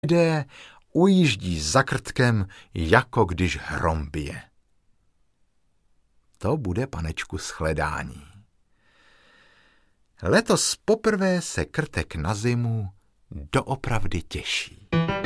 lidé ujíždí za krtkem, jako když hrom bije. To bude, panečku, shledání. Letos poprvé se krtek na zimu doopravdy těší.